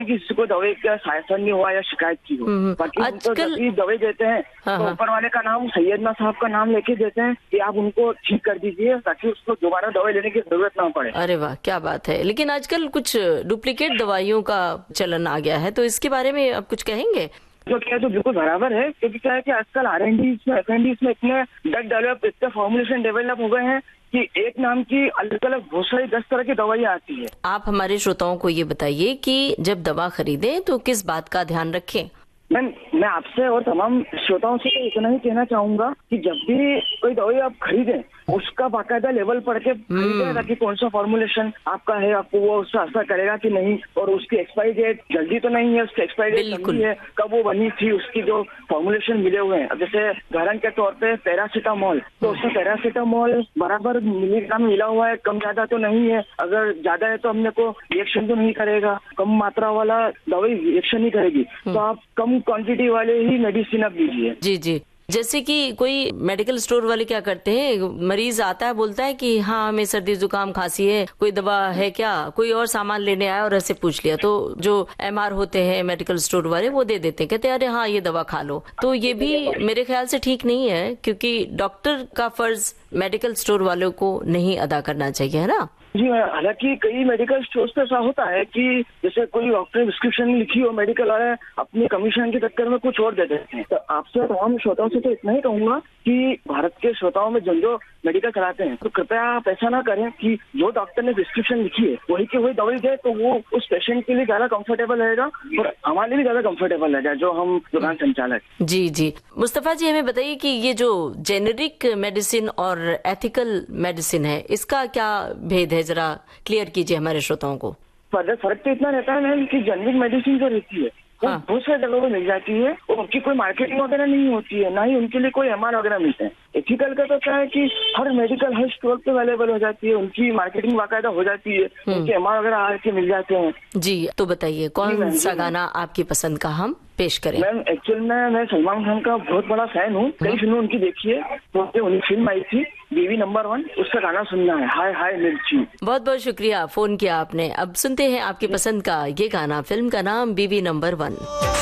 किसी को दवाई का शासन नहीं हुआ या शिकायत की हो। बाकी उनको जब भी दवाई देते हैं तो ऊपर वाले का नाम, सैयदना साहब का नाम लेके देते हैं कि आप उनको ठीक कर दीजिए ताकि उसको दोबारा दवाई लेने की जरूरत ना पड़े। अरे वाह, क्या बात है। लेकिन आजकल कुछ डुप्लीकेट दवाइयों का चलन आ गया है, तो इसके बारे में आप कुछ कहेंगे? जो क्या है तो बिल्कुल बराबर है, क्योंकि क्या है कि आजकल R&D में, FNDs में इतने ड्रग डेवलप, इतने फॉर्मुलेशन डेवलप हो गए हैं कि एक नाम की अलग अलग बहुत सारी 10 तरह की दवाइयाँ आती है। आप हमारे श्रोताओं को ये बताइए कि जब दवा खरीदें तो किस बात का ध्यान रखें? मैं आपसे और तमाम श्रोताओं से तो इतना ही कहना चाहूंगा कि जब भी कोई दवाई आप खरीदें उसका बाकायदा लेवल पढ़ के खरीदें ताकि कौन सा फॉर्मुलेशन आपका है, आपको वो उससे असर करेगा कि नहीं, और उसकी एक्सपायरी डेट जल्दी तो नहीं है, उसकी एक्सपायरी डेट नहीं है, कब वो बनी थी, उसकी जो फॉर्मुलेशन मिले हुए हैं। अब जैसे उदाहरण के तौर पे पैरासीटामोल, तो उसमें पैरासीटामोल बराबर मिलीग्राम मिला हुआ है, कम ज्यादा तो नहीं है। अगर ज्यादा है तो हमने को रिएक्शन तो नहीं करेगा, कम मात्रा वाला दवाई रिएक्शन नहीं करेगी, तो आप कम क्वांटिटी वाले ही मेडिसिन आप दीजिए। जी जी। जैसे कि कोई मेडिकल स्टोर वाले क्या करते हैं, मरीज आता है बोलता है कि हाँ हमें सर्दी जुकाम खांसी है, कोई दवा है क्या, कोई और सामान लेने आया और ऐसे पूछ लिया, तो जो MR होते हैं मेडिकल स्टोर वाले वो दे देते हैं, कहते हैं अरे हाँ ये दवा खा लो। तो ये भी मेरे ख्याल से ठीक नहीं है, क्योंकि डॉक्टर का फर्ज मेडिकल स्टोर वालों को नहीं अदा करना चाहिए, है ना? जी, हालांकि कई मेडिकल स्टोर्स पे ऐसा होता है कि जैसे कोई डॉक्टर ने प्रिस्क्रिप्शन लिखी हो, मेडिकल वाले अपनी कमीशन के चक्कर में कुछ और दे देते हैं। तो आपसे तमाम श्रोताओं से तो इतना ही कहूंगा कि भारत के श्रोताओं में जो मेडिकल चलाते हैं तो कृपया आप ऐसा ना करें कि जो डॉक्टर ने प्रिस्क्रिप्शन लिखी है वही की वही दवाई दे, तो वो उस पेशेंट के लिए ज्यादा कंफर्टेबल रहेगा और हमारे लिए भी ज्यादा कंफर्टेबल रहेगा जो हम दुकान संचालक। जी जी। मुस्तफा जी, हमें बताइए कि ये जो जेनेरिक मेडिसिन और एथिकल मेडिसिन है, इसका क्या भेद है, जरा क्लियर कीजिए हमारे श्रोताओं को। फर्क तो इतना रहता है मैम कि जेनेरिक मेडिसिन जो रहती है वो बहुत सारी जगहों पर मिल जाती है और उनकी कोई मार्केटिंग वगैरह नहीं होती है, ना ही उनके लिए कोई MR वगैरह मिलते हैं। एथिकल का तो क्या है कि हर मेडिकल हर स्टोर पे अवेलेबल हो जाती है, उनकी मार्केटिंग बाकायदा हो जाती है, उनके MR वगैरह आके मिल जाते हैं। जी, तो बताइए कौन सा गाना आपकी पसंद का हम पेश करें? मैम एक्चुअल में मैं सलमान खान का बहुत बड़ा फैन हूँ, कई फिल्में उनकी देखी है, तो उनकी फिल्म आई थी बीवी नंबर 1, उसका गाना सुनना है, हाय हाय मिर्ची। बहुत बहुत शुक्रिया, फोन किया आपने। अब सुनते हैं आपकी पसंद का ये गाना, फिल्म का नाम बीवी नंबर 1।